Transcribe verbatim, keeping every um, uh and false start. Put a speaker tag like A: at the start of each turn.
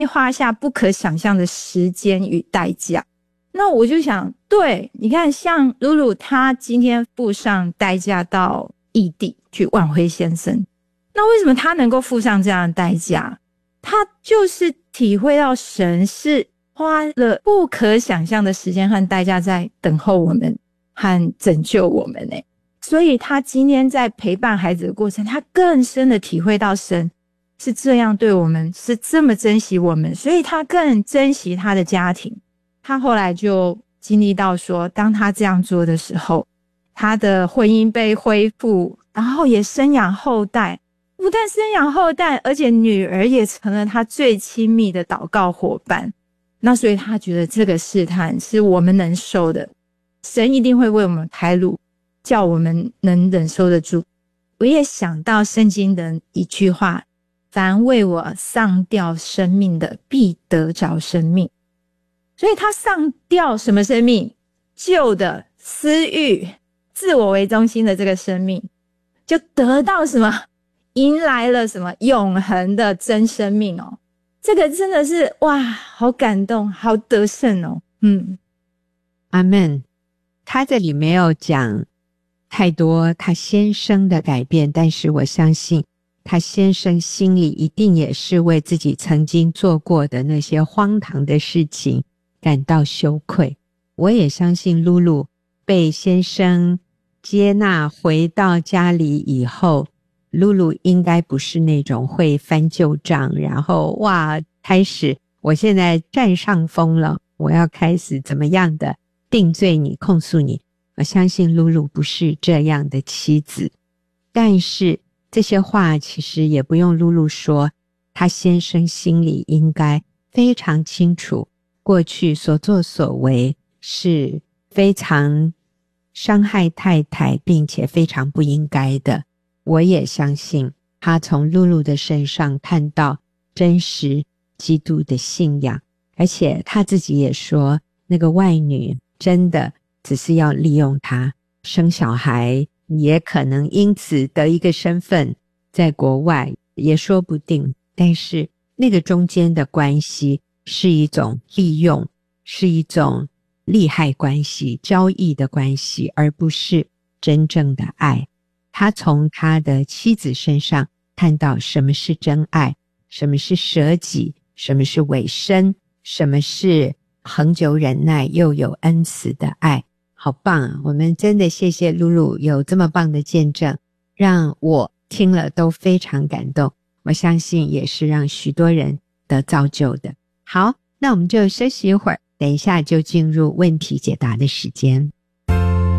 A: 花下不可想象的时间与代价。那我就想，对，你看像露露她今天付上代价到异地去挽回先生，那为什么她能够付上这样的代价？她就是体会到神是花了不可想象的时间和代价在等候我们和拯救我们耶。所以她今天在陪伴孩子的过程，她更深的体会到神是这样对我们，是这么珍惜我们，所以她更珍惜她的家庭。她后来就经历到说，当她这样做的时候，她的婚姻被恢复，然后也生养后代，不但生养后代，而且女儿也成了她最亲密的祷告伙伴。那所以她觉得这个试探是我们能受的，神一定会为我们开路，叫我们能忍受得住。我也想到圣经的一句话，凡为我丧掉生命的，必得着生命。所以他丧掉什么生命？旧的私欲、自我为中心的这个生命，就得到什么？迎来了什么？永恒的真生命哦！这个真的是哇，好感动，好得胜哦！嗯，
B: 阿们。他这里没有讲太多他先生的改变，但是我相信他先生心里一定也是为自己曾经做过的那些荒唐的事情感到羞愧。我也相信露露被先生接纳回到家里以后，露露应该不是那种会翻旧账，然后哇，开始我现在占上风了，我要开始怎么样的定罪你、控诉你。我相信露露不是这样的妻子，但是这些话其实也不用露露说，她先生心里应该非常清楚，过去所作所为是非常伤害太太，并且非常不应该的。我也相信他从露露的身上看到真实基督的信仰，而且他自己也说，那个外女真的只是要利用他生小孩，也可能因此得一个身份在国外也说不定，但是那个中间的关系是一种利用，是一种利害关系、交易的关系，而不是真正的爱。他从他的妻子身上看到什么是真爱，什么是舍己，什么是委身，什么是恒久忍耐又有恩慈的爱。好棒啊！我们真的谢谢露露有这么棒的见证，让我听了都非常感动，我相信也是让许多人得造就的。好，那我们就休息一会儿，等一下就进入问题解答的时间。